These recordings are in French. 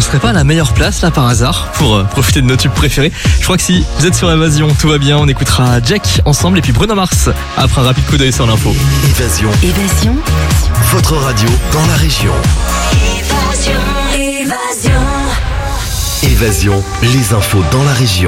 serait pas à la meilleure place là par hasard pour profiter de nos tubes préférés? Je crois que si vous êtes sur Évasion, tout va bien. On écoutera Jack ensemble et puis Bruno Mars après un rapide coup d'œil sur l'info. Évasion. Évasion. Votre radio dans la région. Évasion, les infos dans la région.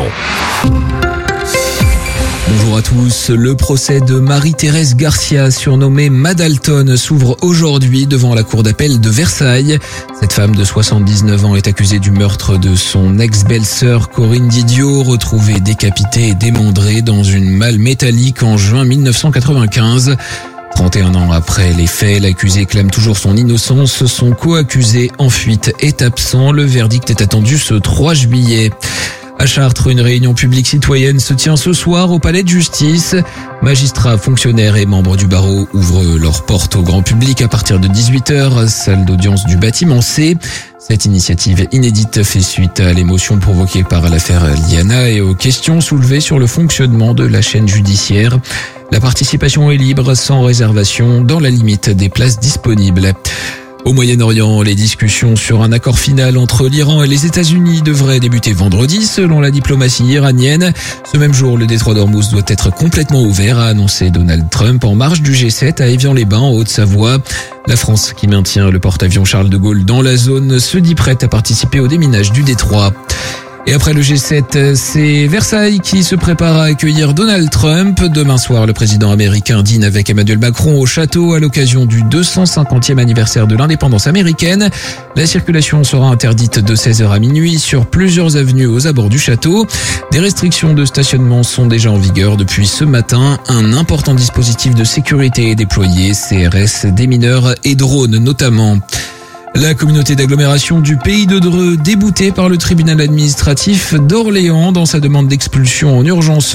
Bonjour à tous. Le procès de Marie-Thérèse Garcia, surnommée Madalton, s'ouvre aujourd'hui devant la cour d'appel de Versailles. Cette femme de 79 ans est accusée du meurtre de son ex-belle-sœur Corinne Didio, retrouvée décapitée et démembrée dans une malle métallique en juin 1995. 31 ans après les faits, l'accusé clame toujours son innocence. Son co-accusé en fuite est absent. Le verdict est attendu ce 3 juillet. À Chartres, une réunion publique citoyenne se tient ce soir au palais de justice. Magistrats, fonctionnaires et membres du barreau ouvrent leurs portes au grand public à partir de 18h, salle d'audience du bâtiment C. Cette initiative inédite fait suite à l'émotion provoquée par l'affaire Liana et aux questions soulevées sur le fonctionnement de la chaîne judiciaire. La participation est libre, sans réservation, dans la limite des places disponibles. Au Moyen-Orient, les discussions sur un accord final entre l'Iran et les États-Unis devraient débuter vendredi, selon la diplomatie iranienne. Ce même jour, le détroit d'Ormuz doit être complètement ouvert, a annoncé Donald Trump en marge du G7 à Évian-les-Bains, en Haute-Savoie. La France, qui maintient le porte-avions Charles de Gaulle dans la zone, se dit prête à participer au déminage du détroit. Et après le G7, c'est Versailles qui se prépare à accueillir Donald Trump. Demain soir, le président américain dîne avec Emmanuel Macron au château à l'occasion du 250e anniversaire de l'indépendance américaine. La circulation sera interdite de 16h à minuit sur plusieurs avenues aux abords du château. Des restrictions de stationnement sont déjà en vigueur depuis ce matin. Un important dispositif de sécurité est déployé, CRS, démineurs et drones notamment. La communauté d'agglomération du Pays de Dreux, déboutée par le tribunal administratif d'Orléans dans sa demande d'expulsion en urgence